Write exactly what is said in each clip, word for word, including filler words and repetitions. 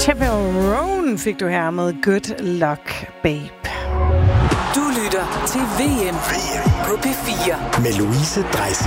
Chaperone fik du her med Good Luck Babe. Du lytter til V M på P fire med Louise Dreisig.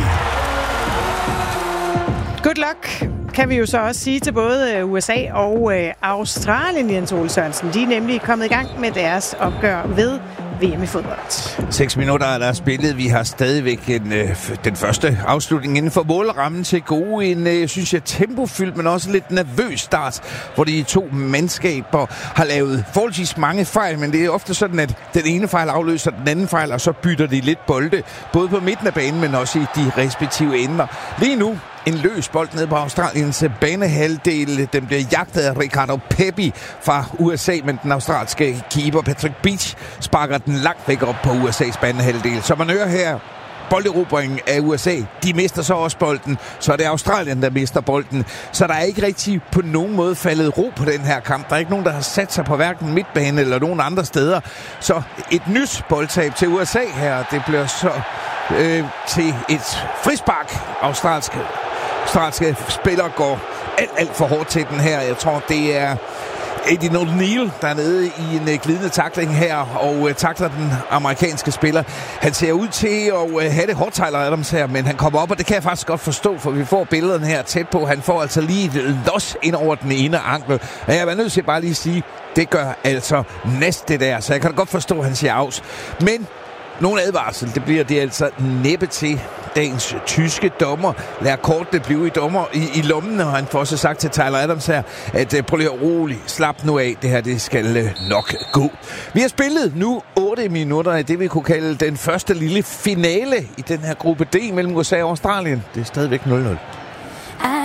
Good luck kan vi jo så også sige til både U S A og Australien, Jens Ole Sørensen. De er nemlig kommet i gang med deres opgør ved V M i fodbold. Seks minutter er der spillet. Vi har stadigvæk en, øh, den første afslutning inden for målrammen til gode. En, øh, synes jeg, tempofyldt, men også lidt nervøs start, hvor de to mandskaber har lavet forholdsvis mange fejl, men det er ofte sådan, at den ene fejl afløser den anden fejl, og så bytter de lidt bolde, både på midten af banen, men også i de respektive ender. Lige nu en løs bold ned på Australiens banehalvdel. Den bliver jagtet af Ricardo Pepi fra U S A, men den australske keeper Patrick Beach sparker den langt væk op på U S A's banehalvdel. Så man hører her bolderobringen af U S A. De mister så også bolden. Så er det Australien, der mister bolden. Så der er ikke rigtig på nogen måde faldet ro på den her kamp. Der er ikke nogen, der har sat sig på hverken midtbane eller nogen andre steder. Så et nyt boldtab til U S A her. Det bliver så øh, til et frispark. Australske Australske spillere går alt, alt for hårdt til den her. Jeg tror, det er Aidan O'Neill, der er nede i en uh, glidende tackling her, og uh, tackler den amerikanske spiller. Han ser ud til at uh, have det hårdt, Tyler Adams her, men han kommer op, og det kan jeg faktisk godt forstå, for vi får billederne her tæt på. Han får altså lige et los ind over den ene ankel. Og jeg er nødt til bare lige at sige, det gør altså næst det der, så jeg kan godt forstå, at han siger afs. Men nogen advarsel, det bliver det altså næppe til. Dagens tyske dommer lader kortene blive i, dommer, i, i lommen, og han får så sagt til Tyler Adams her, at uh, prøv lige at rolig, slap nu af, det her det skal uh, nok gå. Vi har spillet nu otte minutter af det, vi kunne kalde den første lille finale i den her gruppe D mellem U S A og Australien. Det er stadigvæk nul nul.